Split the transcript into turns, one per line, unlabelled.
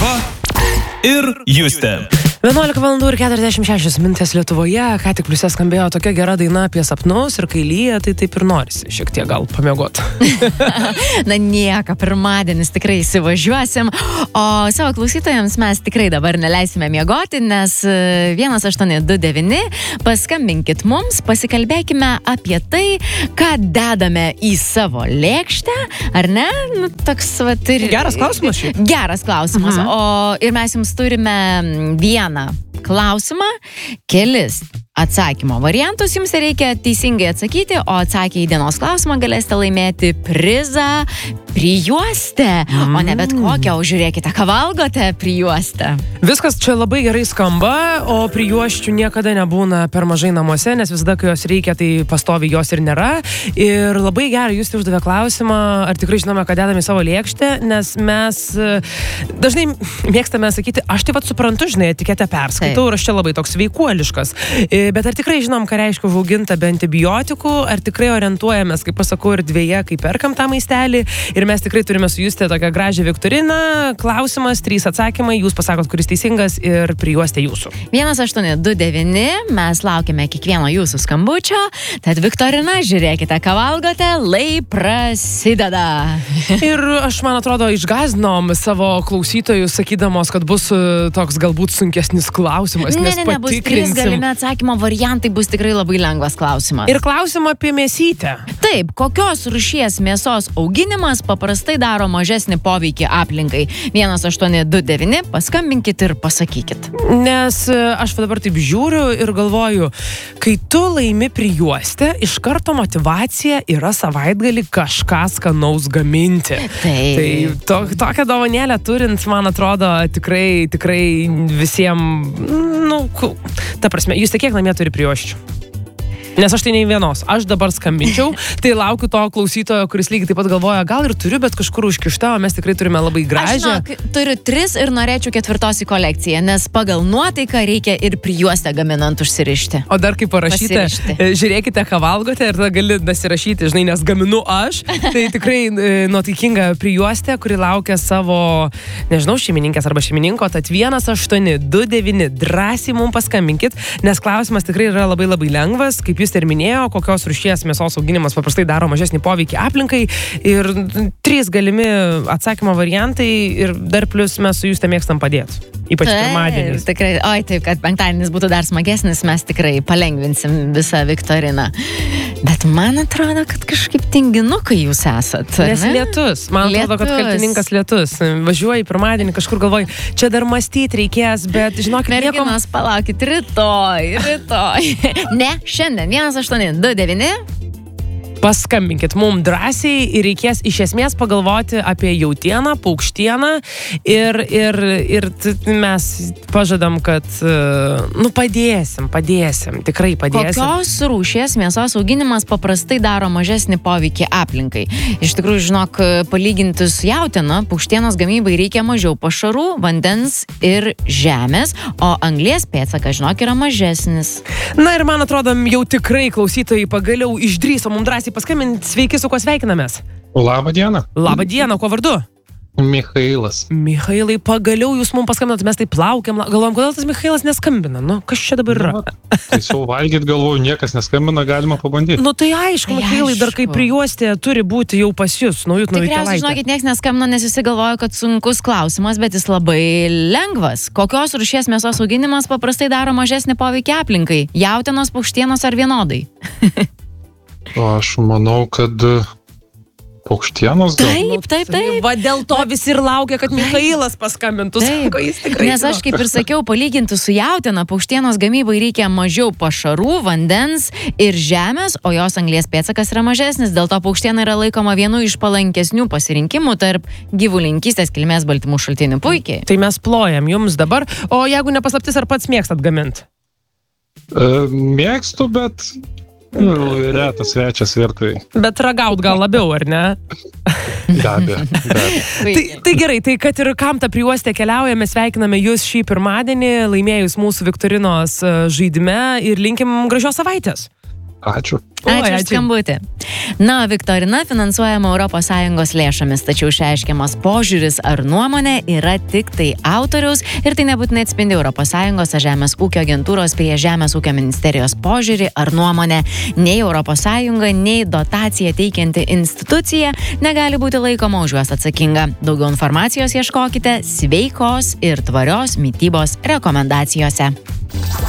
Ieva ir Justė.
11:46 Lietuvoje, ką tik pliuse skambėjo tokia gera daina apie sapnus ir kai lyja, tai taip ir norisi šiek tiek gal pamiegot.
Na nieko, pirmadienis tikrai įsivažiuosim, o savo klausytojams mes tikrai dabar neleisime miegoti, nes 1829 paskambinkit mums, pasikalbėkime apie tai, ką dedame į savo lėkštę, ar ne? Nu, toks, vat, ir...
Geras klausimas šiaip.
Geras klausimas, ir mes jums turime vieną klausimą, kelis atsakymo variantus jums reikia teisingai atsakyti, o atsakę į dienos klausimą galėsite laimėti prizą prijuostę, o ne bet kokią, o žiūrėkite, ką valgote prijuostę.
Viskas čia labai gerai skamba, o prijuosčių niekada nebūna per mažai namuose, nes visada, kai jos reikia, tai pastoviai jos ir nėra. Ir labai gerai jūs uždavė klausimą, ar tikrai žinome, ką dedame į savo lėkštę, nes mes dažnai mėgstame sakyti, aš tai vat suprantu, žinai, etiketę perskaitau ir aš čia labai toks sveikuoliškas. Bet ar tikrai žinom, ką reiškia užauginta be antibiotikų, ar tikrai orientuojamės, kaip pasakau, ir dvieje, kai perkam tą maistelį. Ir mes tikrai turime su Justė tokią gražią viktoriną. Klausimas, 3 atsakymai, jūs pasakot, kuris teisingas ir prijuostė jūsų.
1829, mes laukiame kiekvieno jūsų skambučio, tad viktorina, žiūrėkite, ką valgote, lai prasideda.
Ir aš, man atrodo, išgąsdinom savo klausytojus, sakydamos, kad bus toks galbūt sunkesnis klausimas, nes
Ne, bus 3 galimi atsakymo variantai, bus tikrai labai lengvas klausimas.
Ir klausimą apie mėsytę.
Taip, kokios rūšies mėsos auginimas paprastai daro mažesnį poveikį aplinkai? 1829, paskambinkit ir pasakykit.
Nes aš dabar taip žiūriu ir galvoju, kai tu laimi prijuostę, iš karto motyvacija yra savaitgalį kažką skanaus gaminti. Tai tokią dovanėlę turint, man atrodo, tikrai visiems, ta prasme, jūs kiek namie turi prijuosčių? Nes aš tai nei vienos. Aš dabar skambinčiau, tai laukiu to klausytojo, kuris lygiai taip pat galvoja, gal ir turiu, bet kažkur užkišta, o mes tikrai turime labai gražią.
Aš turiu 3 ir norėčiau 4 į kolekciją, nes pagal nuotaiką reikia ir prijuostę gaminant užsirišti.
O dar kaip parašyte, žiūrėkite, ką valgote ir tada gali dasirašyti, žinai, nes gaminu aš. Tai tikrai nuotaikinga prijuostė, kuri laukia savo, nežinau, šeimininkės arba šeimininko, tad 1829 drąsiai mums paskambinkit, nes klausimas tikrai yra labai labai lengvas, kaip jūs ir minėjo, kokios rūšies mėsos auginimas paprastai daro mažesnį poveikį aplinkai ir 3 galimi atsakymo variantai ir dar plus mes su Justė mėgstam padėti. Ypač pirmadienis.
Tikrai, taip, kad penktadienis būtų dar smagesnis, mes tikrai palengvinsim visą viktoriną. Bet man atrodo, kad kažkaip tinginukai jūs esat.
Nes lietus. Man atrodo, kad kaltininkas lietus. Važiuoji pirmadienį, kažkur galvoji, čia dar mąstyti reikės, bet žinokit,
merginos, palaukit, rytoj. Ne, šiandien 1829.
Paskambinkit mums drąsiai ir reikės iš esmės pagalvoti apie jautieną, paukštieną ir mes pažadam, kad padėsim, tikrai padėsim.
Kokios rūšies mėsos auginimas paprastai daro mažesnį poveikį aplinkai? Iš tikrųjų, žinok, palyginti su jautiena, paukštienos gamybai reikia mažiau pašarų, vandens ir žemės, o anglies pėdsakas, žinok, yra mažesnis.
Na ir man atrodo, jau tikrai klausytojai pagaliau išdrįso mums drąsiai paskambinti. Sveiki, su kuo sveikinamės?
Labą dieną.
Labą dieną, kuo vardu?
Michailas.
Michailai, pagaliau jūs mums paskambinat, mes taip laukiam, galvojam, kodėl tas Michailas neskambina? Kas čia dabar yra?
Tai sau valgyt, galvoju, niekas neskambina, galima pabandyti.
Tai aišku, Michailai, dar kaip prijuostė turi būti jau pas jūs, naujutėlaitė.
Tikriausiai, žinokit, nieks neskambino, nes visi galvoja, kad sunkus klausimas, bet jis labai lengvas. Kokios rūšies mėsos auginimas paprastai daro mažesnį poveikį aplinkai? Jautienos, paukštienos ar vienodai?
Aš manau, kad paukštienos gal.
Taip.
Va dėl to visi ir laukia, kad Michailas paskambintų. Sako, jis tikrai.
Nes aš, kaip ir sakiau, palyginti su jautiena, paukštienos gamybai reikia mažiau pašarų, vandens ir žemės, o jos anglies pėdsakas yra mažesnis. Dėl to paukštiena yra laikoma vienu iš palankesnių pasirinkimų tarp gyvulininkystės kilmės baltymų šaltinių. Puikiai.
Tai mes plojam jums dabar. O jeigu nepaslaptis, ar pats mėgstat gaminti?
Mėgstu, bet retas svečias virtuvėje.
Bet ragaut gal labiau, ar ne?
Be abejo.
Tai gerai, tai kad ir kam tą prijuostę keliaujame, sveikiname jūs šį pirmadienį, laimėjus mūsų viktorinos žaidime ir linkim gražios savaitės.
Ačiū.
Ačiū už skambutį. Na, viktorina finansuojama ES lėšomis, tačiau išreiškiamas požiūris ar nuomonė yra tik tai autoriaus ir tai nebūtinai atspindi ES Žemės ūkio agentūros bei Žemės ūkio ministerijos požiūrį ar nuomonę. Nei ES, nei dotaciją teikianti institucija negali būti laikoma už juos atsakinga. Daugiau informacijos ieškokite sveikos ir tvarios mitybos rekomendacijose.